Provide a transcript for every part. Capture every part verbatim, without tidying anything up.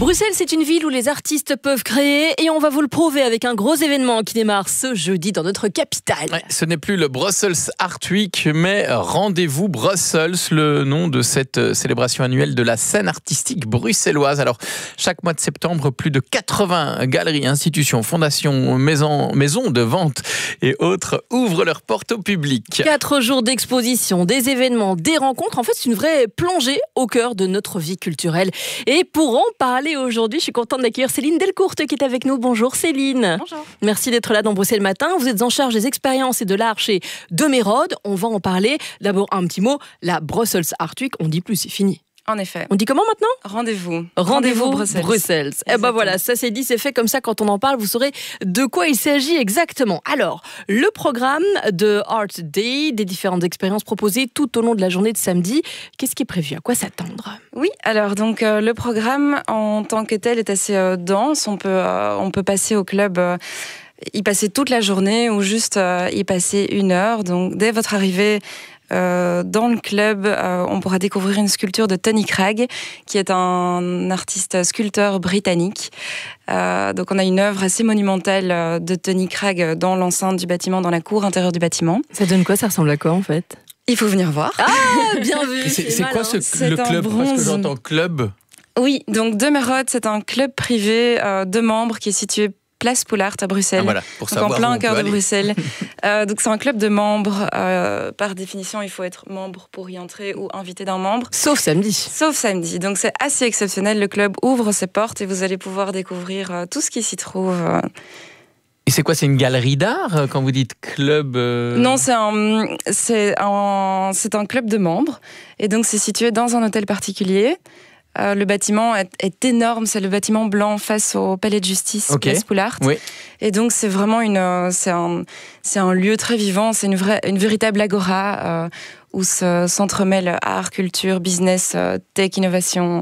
Bruxelles, c'est une ville où les artistes peuvent créer et on va vous le prouver avec un gros événement qui démarre ce jeudi dans notre capitale. Ouais, ce n'est plus le Brussels Art Week, mais Rendez-vous Brussels, le nom de cette célébration annuelle de la scène artistique bruxelloise. Alors, chaque mois de septembre, plus de quatre-vingts galeries, institutions, fondations, maisons, maisons de vente et autres ouvrent leurs portes au public. Quatre jours d'exposition, des événements, des rencontres. En fait, c'est une vraie plongée au cœur de notre vie culturelle. Et pour en parler aujourd'hui, je suis contente d'accueillir Céline Delcourte qui est avec nous. Bonjour Céline. Bonjour. Merci d'être là dans Bruxelles Matin. Vous êtes en charge des expériences et de l'art chez De Mérode. On va en parler. D'abord, un petit mot. La Brussels Art Week, on dit plus, c'est fini. En effet. On dit comment maintenant ? Rendez-vous. Rendez-vous, Rendez-vous Bruxelles. Bruxelles. Eh ben voilà, ça c'est dit, c'est fait. Comme ça, quand on en parle, vous saurez de quoi il s'agit exactement. Alors, le programme de Art Day, des différentes expériences proposées tout au long de la journée de samedi. Qu'est-ce qui est prévu ? À quoi s'attendre ? Oui, alors donc euh, le programme en tant que tel est assez euh, dense. On peut, euh, on peut passer au club. Euh, y passer toute la journée ou juste euh, y passer une heure. Donc, dès votre arrivée euh, dans le club, euh, on pourra découvrir une sculpture de Tony Cragg, qui est un artiste sculpteur britannique. Euh, donc, on a une œuvre assez monumentale de Tony Cragg dans l'enceinte du bâtiment, dans la cour intérieure du bâtiment. Ça donne quoi ? Ça ressemble à quoi, en fait ? Il faut venir voir. Ah, bien vu. C'est, c'est quoi ce, c'est le club ? bronze. Parce que j'entends club. Oui, donc De Mérode, c'est un club privé euh, de membres qui est situé Place Poulaert à Bruxelles, ah voilà, pour donc savoir en plein où cœur de aller. Bruxelles. euh, donc c'est un club de membres. Euh, par définition, il faut être membre pour y entrer ou invité d'un membre. Sauf samedi. Sauf samedi. Donc c'est assez exceptionnel. Le club ouvre ses portes et vous allez pouvoir découvrir euh, tout ce qui s'y trouve. Et c'est quoi ? C'est une galerie d'art quand vous dites club euh... Non, c'est un, c'est un, c'est un club de membres. Et donc c'est situé dans un hôtel particulier. Euh, le bâtiment est, est énorme, c'est le bâtiment blanc face au palais de justice, okay. Place Poulaert. Oui. Et donc c'est vraiment une, c'est un, c'est un lieu très vivant, c'est une vraie, une véritable agora euh, où se, s'entremêlent art, culture, business, euh, tech, innovation.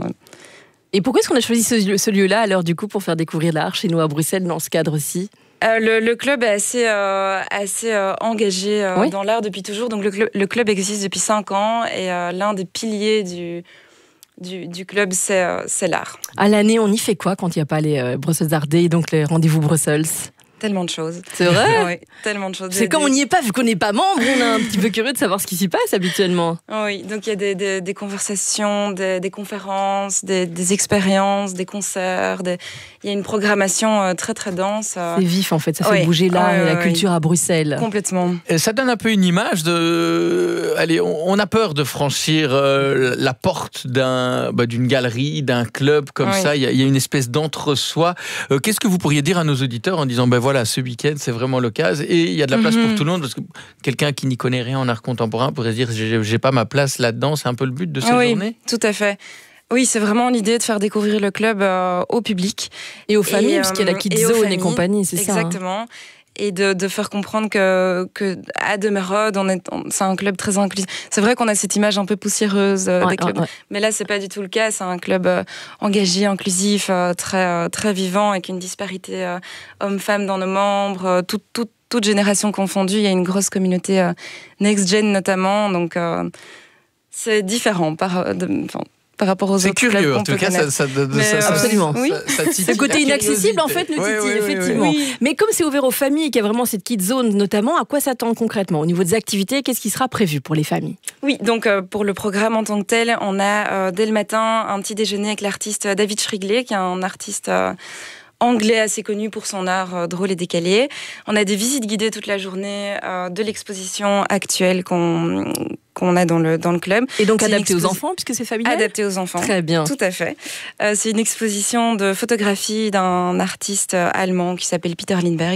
Et pourquoi est-ce qu'on a choisi ce, ce lieu-là alors du coup pour faire découvrir l'art chez nous à Bruxelles dans ce cadre-ci ? Euh, le, le club est assez, euh, assez euh, engagé euh, oui. dans l'art depuis toujours. Donc le, cl- le club existe depuis cinq ans et euh, l'un des piliers du Du, du club, c'est, euh, c'est l'art. À l'année, on y fait quoi quand il n'y a pas les euh, Brussels Art Day, donc les rendez-vous Bruxelles ? Tellement de choses. C'est vrai ? Oui, tellement de choses. C'est comme on n'y est pas, vu qu'on n'est pas membre, on est un petit peu curieux de savoir ce qui s'y passe habituellement. Oui, donc il y a des, des, des conversations, des, des conférences, des, des expériences, des concerts. Des... Il y a une programmation très très dense. C'est vif en fait, ça fait oui. bouger l'art oui, et oui, la oui. culture à Bruxelles. Complètement. Et ça donne un peu une image de... Allez, on a peur de franchir euh, la porte d'un, bah, d'une galerie, d'un club comme oui. ça. Il y, il y a une espèce d'entre-soi. Euh, qu'est-ce que vous pourriez dire à nos auditeurs en disant, ben voilà, Voilà, ce week-end, c'est vraiment l'occasion. Et il y a de la place mm-hmm. pour tout le monde, parce que quelqu'un qui n'y connaît rien en art contemporain pourrait se dire, j'ai, j'ai pas ma place là-dedans. C'est un peu le but de cette oui, journée. Tout à fait. Oui, c'est vraiment l'idée de faire découvrir le club euh, au public. Et aux familles, et, parce qu'il y a la Kids et Zone et compagnie, c'est exactement. ça. Exactement. Hein. Et de, de faire comprendre que, que à De Mérode, on est, on, c'est un club très inclusif. C'est vrai qu'on a cette image un peu poussiéreuse euh, ouais, des clubs, ouais, ouais. mais là c'est pas du tout le cas. C'est un club euh, engagé, inclusif, euh, très euh, très vivant, avec une disparité euh, homme-femme dans nos membres, euh, toute toute toute génération confondue. Il y a une grosse communauté euh, next gen notamment, donc euh, c'est différent par de, enfin, par rapport aux c'est autres curieux, clubs en tout cas, ça, ça, Mais ça, ça, absolument. Ça, oui. ça, ça le côté inaccessible, en fait, nous titille, oui, oui, effectivement. Oui, oui. Mais comme c'est ouvert aux familles et qu'il y a vraiment cette Kids Zone, notamment, à quoi s'attendre concrètement ? Au niveau des activités, qu'est-ce qui sera prévu pour les familles ? Oui, donc euh, pour le programme en tant que tel, on a euh, dès le matin un petit déjeuner avec l'artiste David Schrigley, qui est un artiste euh, anglais assez connu pour son art euh, drôle et décalé. On a des visites guidées toute la journée euh, de l'exposition actuelle qu'on qu'on a dans le, dans le club. Et donc c'est adapté exposi- aux enfants, puisque c'est familial ? Adapté aux enfants. Très bien. Tout à fait. Euh, c'est une exposition de photographie d'un artiste allemand qui s'appelle Peter Lindbergh,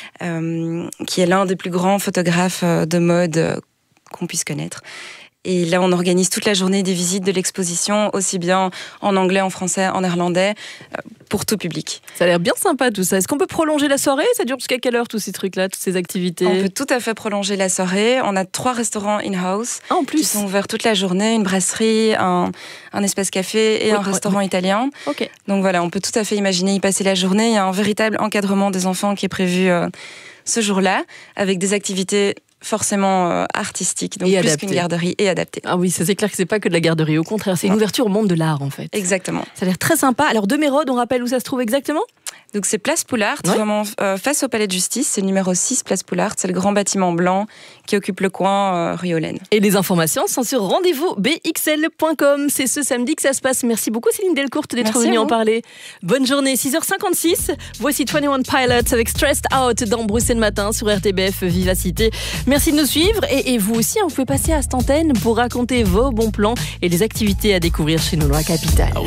euh, qui est l'un des plus grands photographes de mode euh, qu'on puisse connaître. Et là, on organise toute la journée des visites de l'exposition, aussi bien en anglais, en français, en néerlandais, pour tout public. Ça a l'air bien sympa tout ça. Est-ce qu'on peut prolonger la soirée ? Ça dure jusqu'à quelle heure tous ces trucs-là, toutes ces activités ? On peut tout à fait prolonger la soirée. On a trois restaurants in-house ah, en plus. qui sont ouverts toute la journée, une brasserie, un, un espace café et oui, un restaurant oui. italien. Okay. Donc voilà, on peut tout à fait imaginer y passer la journée. Il y a un véritable encadrement des enfants qui est prévu euh, ce jour-là, avec des activités forcément euh, artistique, donc et plus adapté. qu'une garderie et adaptée. Ah oui, ça c'est clair que c'est pas que de la garderie, au contraire, c'est une ouverture au monde de l'art en fait. Exactement. Ça a l'air très sympa. Alors de Mérode, on rappelle où ça se trouve exactement ? Donc c'est Place Poulart, Ouais. vraiment euh, face au Palais de Justice, c'est le numéro six Place Poulart, c'est le grand bâtiment blanc qui occupe le coin euh, rue Hollen. Et les informations sont sur rendez-vous b x l point com. C'est ce samedi que ça se passe. Merci beaucoup Céline Delcourt d'être Merci venue à en vous. parler. Bonne journée, six heures cinquante-six. Voici vingt et un Pilots avec Stressed Out dans Bruxelles Matin sur R T B F Vivacité. Merci de nous suivre et, et vous aussi, hein, vous pouvez passer à cette antenne pour raconter vos bons plans et les activités à découvrir chez nous dans la capitale.